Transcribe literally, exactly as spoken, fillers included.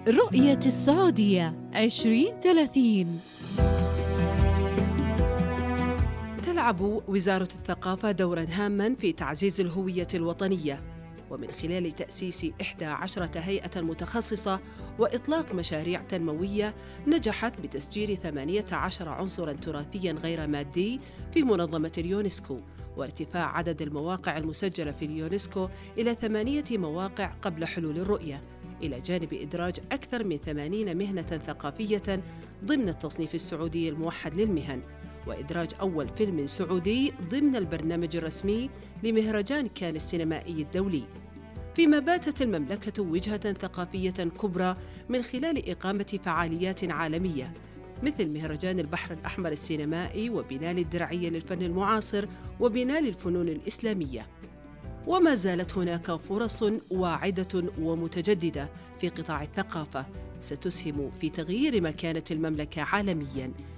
رؤية السعودية عشرين ثلاثين. تلعب وزارة الثقافة دوراً هاماً في تعزيز الهوية الوطنية، ومن خلال تأسيس إحدى عشرة هيئة متخصصة وإطلاق مشاريع تنموية نجحت بتسجيل ثمانية عشر عنصراً تراثياً غير مادي في منظمة اليونسكو، وارتفاع عدد المواقع المسجلة في اليونسكو إلى ثمانية مواقع قبل حلول الرؤية، إلى جانب إدراج أكثر من ثمانين مهنة ثقافية ضمن التصنيف السعودي الموحد للمهن، وإدراج أول فيلم سعودي ضمن البرنامج الرسمي لمهرجان كان السينمائي الدولي. فيما باتت المملكة وجهة ثقافية كبرى من خلال إقامة فعاليات عالمية مثل مهرجان البحر الأحمر السينمائي وبنال الدرعية للفن المعاصر وبنال الفنون الإسلامية. وما زالت هناك فرص واعدة ومتجددة في قطاع الثقافة ستسهم في تغيير مكانة المملكة عالمياً